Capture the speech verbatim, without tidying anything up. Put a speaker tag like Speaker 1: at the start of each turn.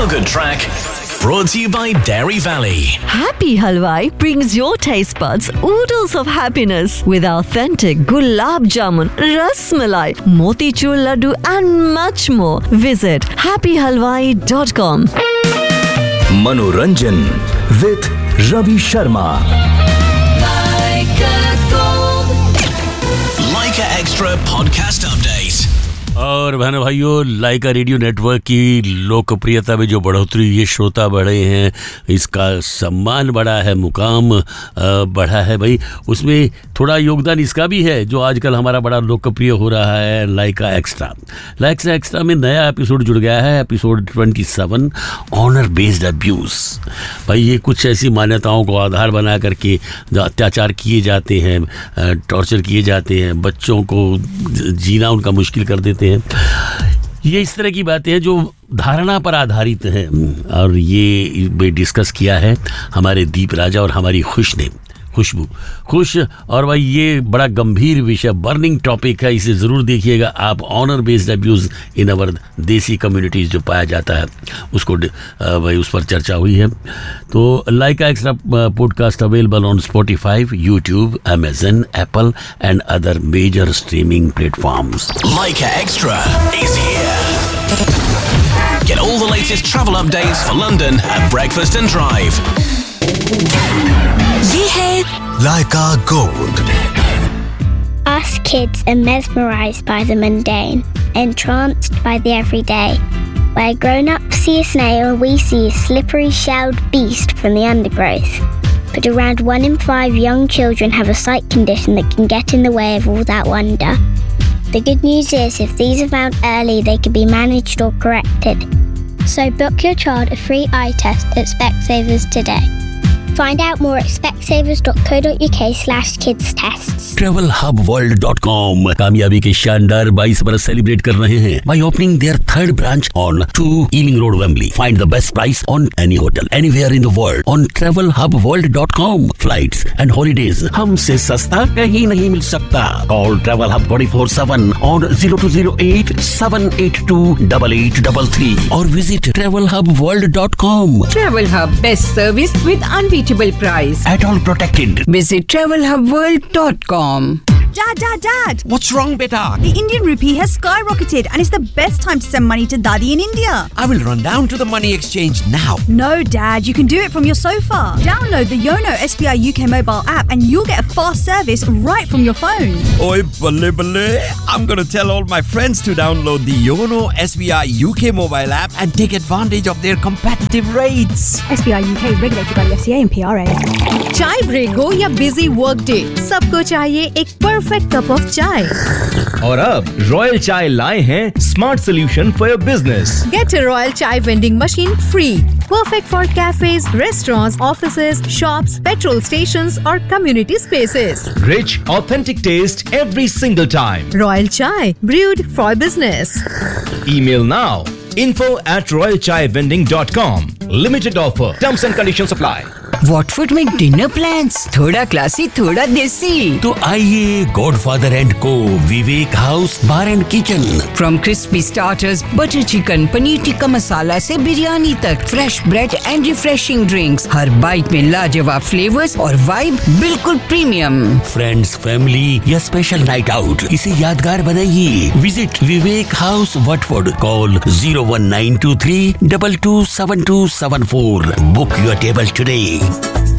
Speaker 1: Good Track, brought to you by Dairy Valley.
Speaker 2: Happy Halwai brings your taste buds oodles of happiness with authentic gulab jamun, ras malai, motichur laddu and much more. Visit happy halwai dot com.
Speaker 3: Manoranjan with Ravi Sharma.
Speaker 1: Leica Extra podcast update.
Speaker 4: और बहनों भाइयों, लाइका radio network की लोकप्रियता में जो बढ़ोतरी, ये श्रोता बढ़े हैं, इसका सम्मान बढ़ा है, मुकाम बढ़ा है भाई, उसमें थोड़ा योगदान इसका भी है जो आजकल हमारा बड़ा लोकप्रिय हो रहा है, लाइका एक्स्ट्रा। लाइका एक्स्ट्रा में नया एपिसोड जुड़ गया है, एपिसोड सत्ताईस, ऑनर बेस्ड अब्यूज़। भाई ये कुछ ऐसी मान्यताओं को आधार बना करके जो अत्याचार किए जाते हैं, टॉर्चर किए जाते हैं, बच्चों को जीना उनका मुश्किल कर देते हैं, ये इस तरह की बातें हैं जो धारणा पर आधारित हैं। और ये भी डिस्कस किया है हमारे दीप राजा और हमारी खुश ने खुशबू खुश। और भाई ये बड़ा गंभीर विषय, बर्निंग टॉपिक है, इसे ज़रूर देखिएगा आप। ऑनर बेस्ड अब्यूज़ इन अवर देसी कम्युनिटीज़ जो पाया जाता है, उसको भाई उस पर चर्चा हुई है। तो लाइका extra podcast available on Spotify, YouTube, Amazon, Apple and other major streaming platforms.
Speaker 1: Leica Extra is here. Get all the latest travel updates for London at breakfast and drive.
Speaker 2: ये है
Speaker 3: Leica Gold.
Speaker 5: Us kids are mesmerized by the mundane, entranced by the everyday. Where grown-ups see a snail, we see a slippery shelled beast from the undergrowth. But around one in five young children have a sight condition that can get in the way of all that wonder. The good news is, if these are found early, they can be managed or corrected. So book your child a free eye test at Specsavers today. Find out more at specsavers.co.uk slash kids tests.
Speaker 4: travel hub world dot com कामयाबी के शानदार बाईस बरस celebrate कर रहे हैं by opening their third branch on two Ealing Road, Wembley. Find the best price on any hotel anywhere in the world on travel hub world dot com. Flights and holidays हमसे सस्ता कहीं नहीं मिल सकता. Call Travel Hub twenty-four seven on zero two zero eight seven eight two eight eight three three or visit travel hub world dot com.
Speaker 6: Travel Hub, best service with unbeatable price.
Speaker 4: At all protected.
Speaker 6: Visit travel hub world dot com.
Speaker 7: Dad, Dad, Dad!
Speaker 8: What's wrong, beta?
Speaker 7: The Indian rupee has skyrocketed and it's the best time to send money to Daddy in India.
Speaker 8: I will run down to the money exchange now.
Speaker 7: No, Dad, you can do it from your sofa. Download the Yono S B I U K mobile app and you'll get a fast service right from your phone.
Speaker 8: Oi, balle balle. I'm going to tell all my friends to download the Yono S B I U K mobile app and take advantage of their competitive rates.
Speaker 7: S B I U K regulated by the F C A and P R A.
Speaker 6: चाय break हो या busy work day, सबको चाहिए एक perfect cup of चाय।
Speaker 3: और अब royal चाय लाए हैं smart solution for your business.
Speaker 6: Get a Royal Chai vending machine free. Perfect for cafes, restaurants, offices, shops, petrol stations or community spaces.
Speaker 3: Rich, authentic taste every single time.
Speaker 6: Royal Chai, brewed for business.
Speaker 3: Email now. info at royal chai vending dot com. Limited offer. Terms and conditions apply.
Speaker 6: What would make dinner plans? थोड़ा classy, थोड़ा देसी.
Speaker 4: तो आइए godfather and को विवेक house bar and kitchen.
Speaker 6: From crispy starters, butter chicken, paneer tikka masala से बिरयानी तक, fresh bread and refreshing drinks. Her bite में लाजवाब flavors और vibe बिल्कुल प्रीमियम.
Speaker 4: फ्रेंड्स, फैमिली या स्पेशल नाइट आउट, इसे यादगार बनाइए। Visit Vivek house वटफोर्ड. Call zero one nine two three two two seven two seven four. Book your table today.